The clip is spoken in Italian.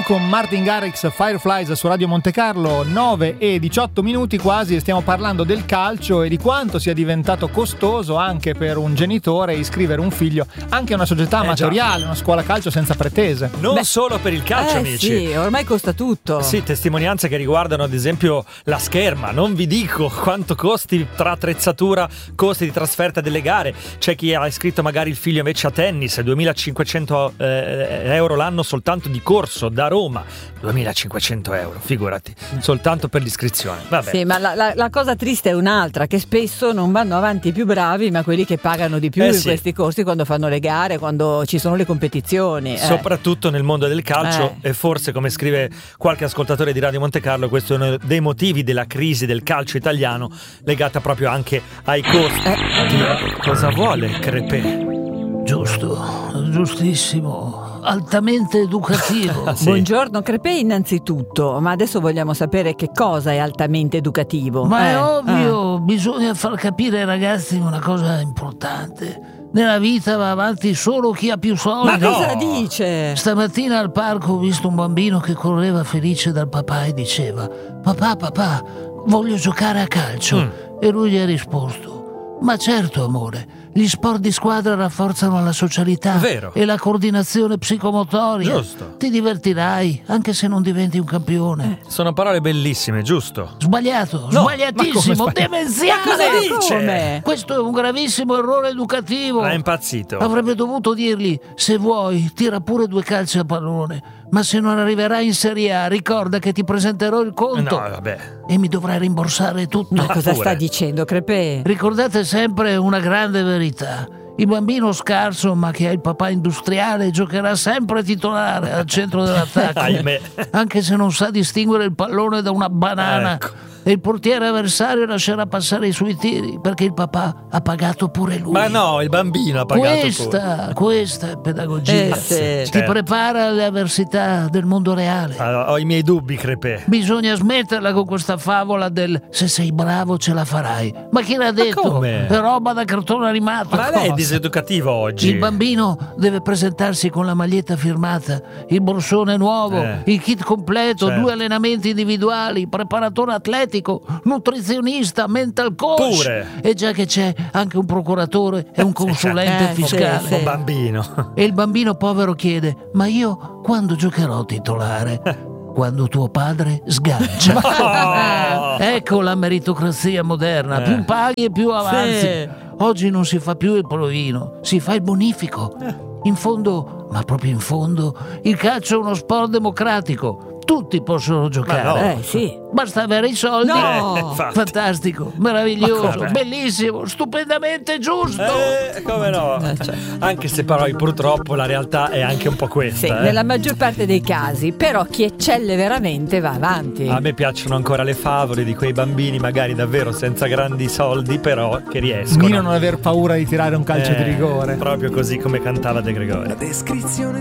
con Martin Garrix, Fireflies su Radio Monte Carlo, 9:18 quasi, e stiamo parlando del calcio e di quanto sia diventato costoso anche per un genitore iscrivere un figlio anche a una società amatoriale, una scuola calcio senza pretese. Non solo per il calcio, amici. Sì, ormai costa tutto. Sì, testimonianze che riguardano ad esempio la scherma. Non vi dico quanto costi tra attrezzatura, costi di trasferta delle gare. C'è chi ha iscritto magari il figlio invece a tennis, 2.500 euro l'anno soltanto di corso da Roma. 2.500 euro, figurati, soltanto per l'iscrizione. Vabbè. Sì, ma la cosa triste è un'altra, che spesso non vanno avanti i più bravi, ma quelli che pagano di più in questi corsi quando fanno le gare, quando ci sono le competizioni. Soprattutto nel mondo del calcio, e forse, come scrive qualche ascoltatore di Radio Monte Carlo, questo è uno dei motivi della crisi del calcio italiano, legata proprio anche ai costi. Cosa vuole Crepè? Giusto, giustissimo, altamente educativo. Sì. Buongiorno Crepè innanzitutto, ma adesso vogliamo sapere che cosa è altamente educativo. Ma è ovvio, bisogna far capire ai ragazzi una cosa importante. Nella vita va avanti solo chi ha più soldi. Ma cosa dice? Stamattina al parco ho visto un bambino che correva felice dal papà e diceva: papà, voglio giocare a calcio. E lui gli ha risposto: ma certo amore, gli sport di squadra rafforzano la socialità. Vero. E la coordinazione psicomotoria. Giusto. Ti divertirai anche se non diventi un campione. Sono parole bellissime, giusto? Sbagliato, No, sbagliatissimo, ma come demenziale. cosa dice? Come? Questo è un gravissimo errore educativo. È impazzito. Avrebbe dovuto dirgli: se vuoi tira pure 2 calci a pallone, ma se non arriverai in Serie A ricorda che ti presenterò il conto. No, vabbè. E mi dovrai rimborsare tutto. Ma cosa pure. sta dicendo Crepè? Ricordate sempre una grande verità: il bambino scarso ma che ha il papà industriale giocherà sempre titolare al centro dell'attacco. Ahimè. Anche se non sa distinguere il pallone da una banana. Ecco. E il portiere avversario lascerà passare i suoi tiri perché il papà ha pagato pure lui. Ma no, il bambino ha pagato pure. Questa è pedagogia. Sì. Ti Certo. prepara alle avversità del mondo reale. Allora, ho i miei dubbi, Crepè. Bisogna smetterla con questa favola del se sei bravo ce la farai. Ma chi l'ha detto? come? È roba da cartone animato. Ma lei è diseducativo oggi. Il bambino deve presentarsi con la maglietta firmata, il borsone nuovo, il kit completo, Certo. 2 allenamenti individuali, preparatore atletico, nutrizionista, mental coach. Pure. E già che c'è anche un procuratore e un consulente sì, fiscale. sì. Un bambino. E il bambino povero chiede: ma io quando giocherò titolare? Quando tuo padre sgancia. Ecco la meritocrazia moderna: più paghi e più avanzi. Sì. Oggi non si fa più il provino, si fa il bonifico. In fondo, ma proprio in fondo, il calcio è uno sport democratico. Tutti possono giocare. no. Sì. Basta avere i soldi. No. Infatti. Fantastico, meraviglioso, Ma come? bellissimo, stupendamente giusto. Come no? Anche se poi purtroppo la realtà è anche un po' questa. Sì, nella maggior parte dei casi, però chi eccelle veramente va avanti. A me piacciono ancora le favole di quei bambini magari davvero senza grandi soldi, però che riescono. Nino non aver paura di tirare un calcio di rigore. Proprio così come cantava De Gregori. La descrizione